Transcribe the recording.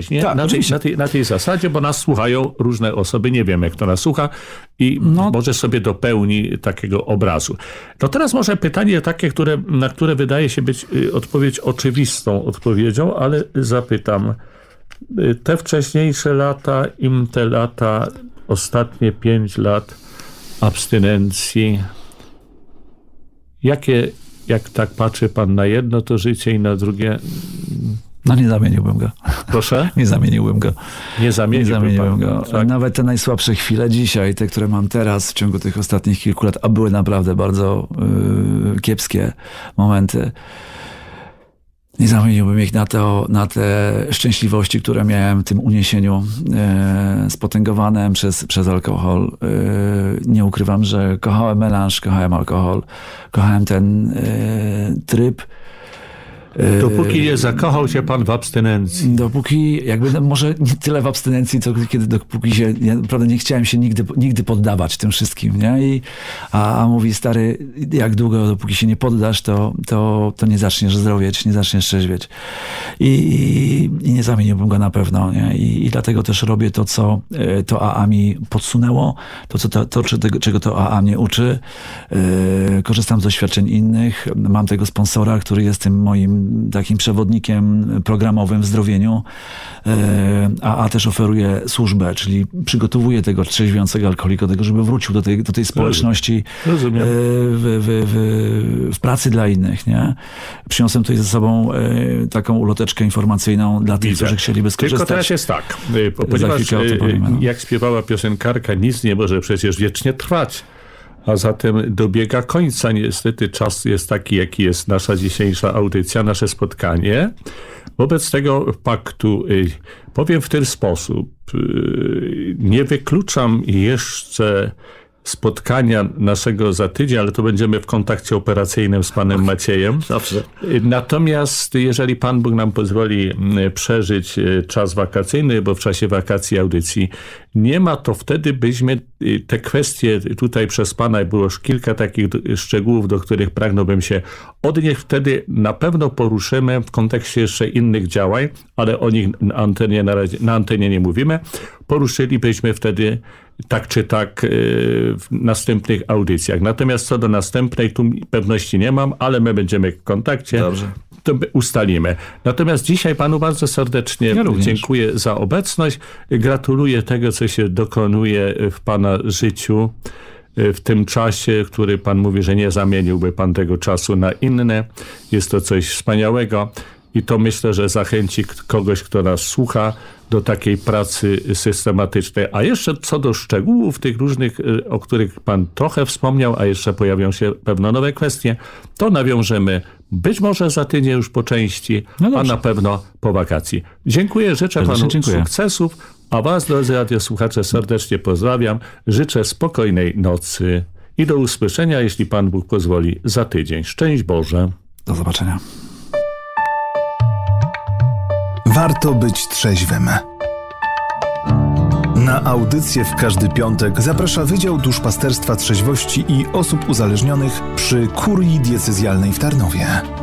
świadomość, nie? Tak, Na tej zasadzie, bo nas słuchają różne osoby, nie wiem, jak to nas słucha i może sobie dopełni takiego obrazu. No teraz może pytanie takie, na które wydaje się być odpowiedź oczywistą odpowiedzią, ale zapytam. Te wcześniejsze lata, te lata, ostatnie 5 lat abstynencji, jak tak patrzy pan na jedno to życie i na drugie? No nie zamieniłbym go. Proszę? Nie zamieniłbym go. Nie zamieniłbym go. Tak. Nawet te najsłabsze chwile dzisiaj, te, które mam teraz w ciągu tych ostatnich kilku lat, a były naprawdę bardzo kiepskie momenty, nie zamieniłbym ich na te szczęśliwości, które miałem w tym uniesieniu spotęgowanym przez alkohol. Nie ukrywam, że kochałem melanż, kochałem alkohol, kochałem ten tryb. Dopóki nie zakochał się pan w abstynencji. Dopóki, może nie tyle w abstynencji, co dopóki się, ja naprawdę nie chciałem się nigdy poddawać tym wszystkim, nie? A mówi stary, jak długo, dopóki się nie poddasz, to nie zaczniesz zdrowieć, nie zaczniesz trzeźwieć. I nie zamieniłbym go na pewno, nie? I dlatego też robię to, co to AA mi podsunęło, czego to AA mnie uczy. Korzystam z doświadczeń innych. Mam tego sponsora, który jest tym moim takim przewodnikiem programowym w zdrowieniu, a też oferuje służbę, czyli przygotowuje tego trzeźwiącego alkoholika do tego, żeby wrócił do tej społeczności w pracy dla innych. Nie? Przyniosłem tutaj ze sobą taką uloteczkę informacyjną dla tych, którzy chcieliby skorzystać. Tylko teraz jest tak, ponieważ jak śpiewała piosenkarka, nic nie może przecież wiecznie trwać. A zatem dobiega końca. Niestety czas jest taki, jaki jest nasza dzisiejsza audycja, nasze spotkanie. Wobec tego faktu powiem w ten sposób. Nie wykluczam jeszcze spotkania naszego za tydzień, ale to będziemy w kontakcie operacyjnym z panem Maciejem. Dobrze. Natomiast jeżeli Pan Bóg nam pozwoli przeżyć czas wakacyjny, bo w czasie wakacji audycji nie ma, to wtedy byśmy te kwestie tutaj przez Pana, było już kilka takich szczegółów, do których pragnąłbym się odnieść. Wtedy na pewno poruszymy w kontekście jeszcze innych działań, ale o nich na antenie nie mówimy. Poruszylibyśmy wtedy tak czy tak w następnych audycjach. Natomiast co do następnej, tu pewności nie mam, ale my będziemy w kontakcie. Dobrze. To ustalimy. Natomiast dzisiaj panu bardzo serdecznie dziękuję za obecność. Gratuluję tego, co się dokonuje w pana życiu w tym czasie, który pan mówi, że nie zamieniłby pan tego czasu na inne. Jest to coś wspaniałego i to myślę, że zachęci kogoś, kto nas słucha, do takiej pracy systematycznej. A jeszcze co do szczegółów tych różnych, o których pan trochę wspomniał, a jeszcze pojawią się pewne nowe kwestie, to nawiążemy być może za tydzień już po części, a na pewno po wakacji. Dziękuję, życzę panu sukcesów, a was, drodzy radiosłuchacze, serdecznie pozdrawiam. Życzę spokojnej nocy i do usłyszenia, jeśli Pan Bóg pozwoli, za tydzień. Szczęść Boże. Do zobaczenia. Warto być trzeźwym. Na audycję w każdy piątek zaprasza Wydział Duszpasterstwa Trzeźwości i Osób Uzależnionych przy Kurii Diecezjalnej w Tarnowie.